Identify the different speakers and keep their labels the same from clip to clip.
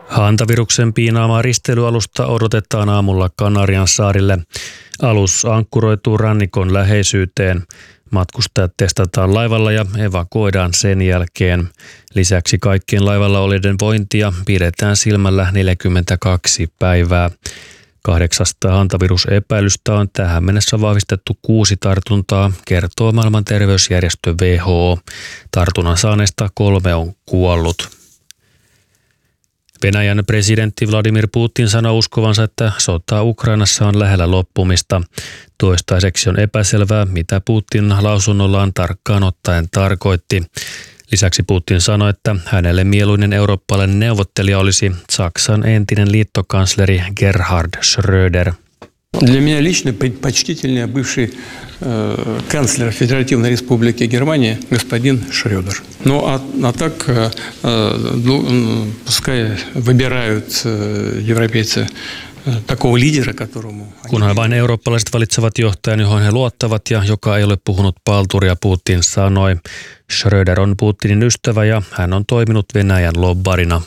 Speaker 1: Hantaviruksen piinaamaa risteilyalusta odotetaan aamulla Kanariansaarille. Alus ankkuroituu rannikon läheisyyteen. Matkustajat testataan laivalla ja evakuoidaan sen jälkeen. Lisäksi kaikkien laivalla olijoiden vointia pidetään silmällä 42 päivää. 8 hantavirusepäilystä on tähän mennessä vahvistettu 6 tartuntaa, kertoo maailman terveysjärjestö WHO. Tartunnan saaneista 3 on kuollut. Venäjän presidentti Vladimir Putin sanoi uskovansa, että sota Ukrainassa on lähellä loppumista. Toistaiseksi on epäselvää, mitä Putin lausunnollaan tarkkaan ottaen tarkoitti. Lisäksi Putin sanoi, että hänelle mieluinen eurooppalainen neuvottelija olisi Saksan entinen liittokansleri Gerhard Schröder.
Speaker 2: Для меня лично предпочтительнее бывший канцлер Федеративной Республики Германия господин Шрёдер. Ну а так пускай выбирают европейцы такого лидера, которому...
Speaker 1: Kunhan vain eurooppalaiset valitsevat johtajan, johon he luottavat ja joka ei ole puhunut palturia, Putin sanoi. Schröder on Putinin ystävä ja hän on toiminut Venäjän lobbarina.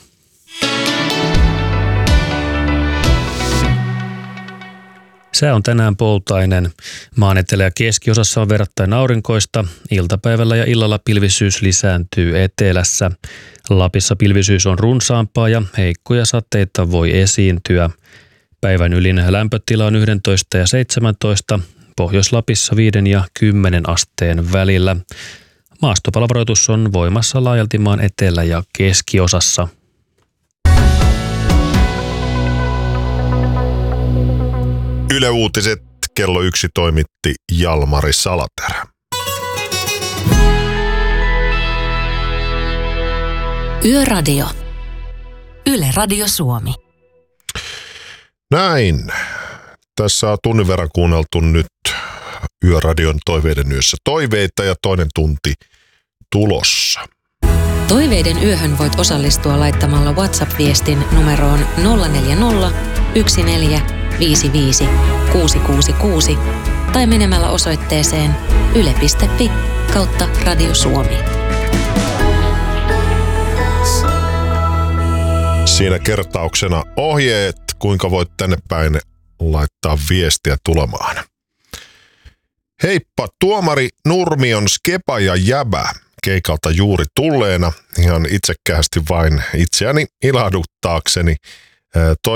Speaker 1: Sää on tänään poutainen. Maan etelä- ja keskiosassa on verrattain aurinkoista. Iltapäivällä ja illalla pilvisyys lisääntyy etelässä. Lapissa pilvisyys on runsaampaa ja heikkoja sateita voi esiintyä. Päivän ylin lämpötila on 11 ja 17, Pohjois-Lapissa 5 ja 10 asteen välillä. Maastopalvelutus on voimassa laajalti maan etelä- ja keskiosassa.
Speaker 3: Yle Uutiset kello 1 toimitti Jalmari Salaterä.
Speaker 4: Yöradio. Yle Radio Suomi.
Speaker 3: Näin. Tässä on tunnin verran kuunneltu nyt Yöradion Toiveiden yössä toiveita ja toinen tunti tulossa.
Speaker 4: Toiveiden yöhön voit osallistua laittamalla WhatsApp-viestin numeroon 040 14 55 666 tai menemällä osoitteeseen yle.fi/Radio Suomi.
Speaker 3: Siinä kertauksena ohjeet, kuinka voit tänne päin laittaa viestiä tulemaan. Heippa, tuomari Nurmion Skepa ja Jäbä keikalta juuri tulleena. Ihan itsekkäästi vain itseäni ilahduttaakseni.